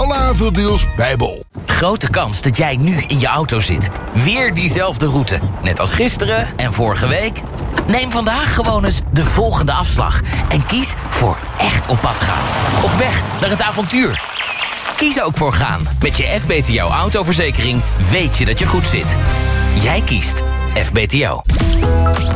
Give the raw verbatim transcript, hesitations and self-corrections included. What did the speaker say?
alle aanvuurdeals bij Bol. Grote kans dat jij nu in je auto zit. Weer diezelfde route. Net als gisteren en vorige week. Neem vandaag gewoon eens de volgende afslag. En kies voor echt op pad gaan. Op weg naar het avontuur. Kies ook voor gaan. Met je F B T O autoverzekering weet je dat je goed zit. Jij kiest F B T O.